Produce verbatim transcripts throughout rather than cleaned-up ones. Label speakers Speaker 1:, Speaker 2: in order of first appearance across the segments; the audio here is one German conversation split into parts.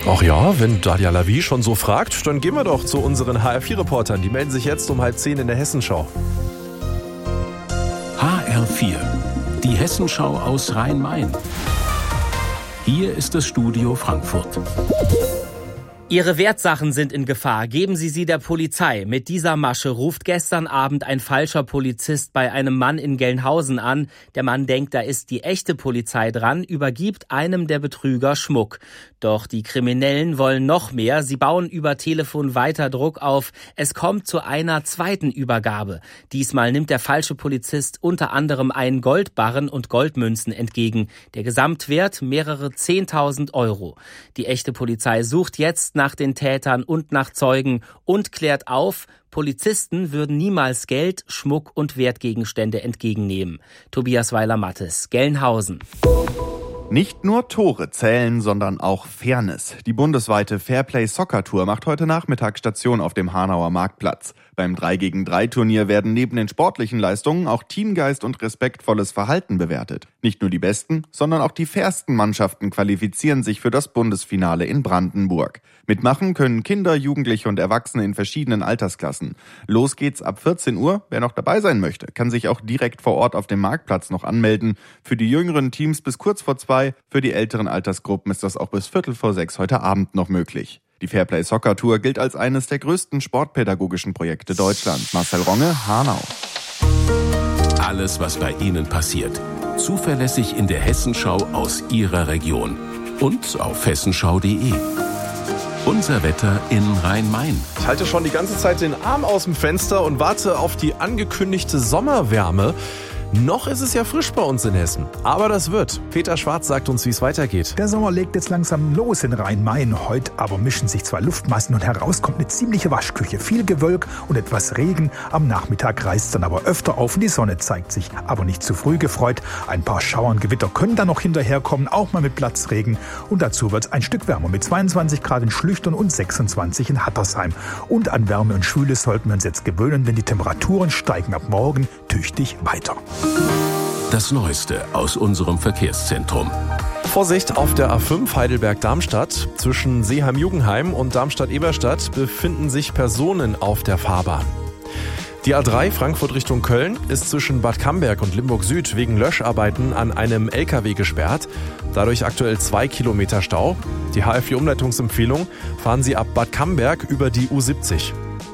Speaker 1: Ach ja, wenn Dalia Lavi schon so fragt, dann gehen wir doch zu unseren H R vier Reportern. Die melden sich jetzt um halb zehn in der Hessenschau.
Speaker 2: H R vier, die Hessenschau aus Rhein-Main. Hier ist das Studio Frankfurt.
Speaker 3: Ihre Wertsachen sind in Gefahr. Geben Sie sie der Polizei. Mit dieser Masche ruft gestern Abend ein falscher Polizist bei einem Mann in Gelnhausen an. Der Mann denkt, da ist die echte Polizei dran, übergibt einem der Betrüger Schmuck. Doch die Kriminellen wollen noch mehr. Sie bauen über Telefon weiter Druck auf. Es kommt zu einer zweiten Übergabe. Diesmal nimmt der falsche Polizist unter anderem einen Goldbarren und Goldmünzen entgegen. Der Gesamtwert mehrere zehntausend Euro. Die echte Polizei sucht jetzt nach den Tätern und nach Zeugen und klärt auf, Polizisten würden niemals Geld, Schmuck und Wertgegenstände entgegennehmen. Tobias Weiler-Mattes, Gelnhausen.
Speaker 4: Nicht nur Tore zählen, sondern auch Fairness. Die bundesweite Fairplay Soccer Tour macht heute Nachmittag Station auf dem Hanauer Marktplatz. Beim drei gegen drei Turnier werden neben den sportlichen Leistungen auch Teamgeist und respektvolles Verhalten bewertet. Nicht nur die besten, sondern auch die fairsten Mannschaften qualifizieren sich für das Bundesfinale in Brandenburg. Mitmachen können Kinder, Jugendliche und Erwachsene in verschiedenen Altersklassen. Los geht's ab vierzehn Uhr. Wer noch dabei sein möchte, kann sich auch direkt vor Ort auf dem Marktplatz noch anmelden. Für die jüngeren Teams bis kurz vor zwei, für die älteren Altersgruppen ist das auch bis viertel vor sechs heute Abend noch möglich. Die Fairplay Soccer Tour gilt als eines der größten sportpädagogischen Projekte Deutschlands. Marcel Ronge, Hanau.
Speaker 2: Alles, was bei Ihnen passiert, zuverlässig in der Hessenschau aus Ihrer Region und auf hessenschau punkt de. Unser Wetter in Rhein-Main.
Speaker 1: Ich halte schon die ganze Zeit den Arm aus dem Fenster und warte auf die angekündigte Sommerwärme. Noch ist es ja frisch bei uns in Hessen, aber das wird. Peter Schwarz sagt uns, wie es weitergeht.
Speaker 5: Der Sommer legt jetzt langsam los in Rhein-Main. Heute aber mischen sich zwei Luftmassen und heraus kommt eine ziemliche Waschküche. Viel Gewölk und etwas Regen. Am Nachmittag reißt dann aber öfter auf und die Sonne zeigt sich. Aber nicht zu früh gefreut. Ein paar Schauer und Gewitter können dann noch hinterherkommen, auch mal mit Platzregen. Und dazu wird es ein Stück wärmer mit zweiundzwanzig Grad in Schlüchtern und sechsundzwanzig in Hattersheim. Und an Wärme und Schwüle sollten wir uns jetzt gewöhnen, denn die Temperaturen steigen ab morgen tüchtig weiter.
Speaker 2: Das Neueste aus unserem Verkehrszentrum.
Speaker 1: Vorsicht auf der A fünf Heidelberg-Darmstadt. Zwischen Seeheim-Jugenheim und Darmstadt-Eberstadt befinden sich Personen auf der Fahrbahn. Die A drei Frankfurt Richtung Köln ist zwischen Bad Camberg und Limburg Süd wegen Löscharbeiten an einem L K W gesperrt. Dadurch aktuell zwei Kilometer Stau. Die H R vier Umleitungsempfehlung: fahren Sie ab Bad Camberg über die U siebzig.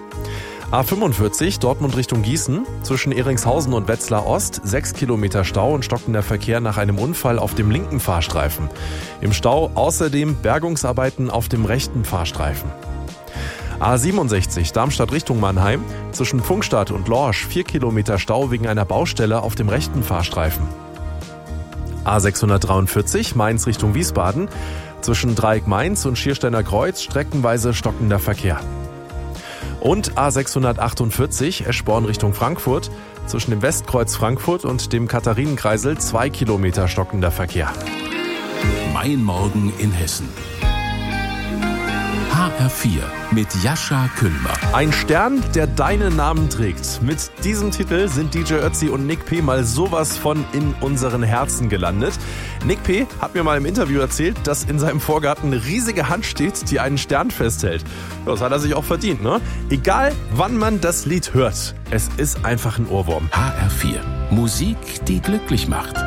Speaker 1: A fünfundvierzig Dortmund Richtung Gießen, zwischen Ehringshausen und Wetzlar Ost, sechs Kilometer Stau und stockender Verkehr nach einem Unfall auf dem linken Fahrstreifen. Im Stau außerdem Bergungsarbeiten auf dem rechten Fahrstreifen. A siebenundsechzig Darmstadt Richtung Mannheim, zwischen Pfungstadt und Lorsch, vier Kilometer Stau wegen einer Baustelle auf dem rechten Fahrstreifen. A sechshundertdreiundvierzig Mainz Richtung Wiesbaden, zwischen Dreieck Mainz und Schiersteiner Kreuz streckenweise stockender Verkehr. Und A sechshundertachtundvierzig Eschborn Richtung Frankfurt, zwischen dem Westkreuz Frankfurt und dem Katharinenkreisel zwei Kilometer stockender Verkehr.
Speaker 2: Mein Morgen in Hessen. H R vier mit Jascha Küllmer.
Speaker 1: Ein Stern, der deinen Namen trägt. Mit diesem Titel sind D J Ötzi und Nick P. mal sowas von in unseren Herzen gelandet. Nick P. hat mir mal im Interview erzählt, dass in seinem Vorgarten eine riesige Hand steht, die einen Stern festhält. Das hat er sich auch verdient, ne? Egal, wann man das Lied hört, es ist einfach ein Ohrwurm.
Speaker 2: H R vier. Musik, die glücklich macht.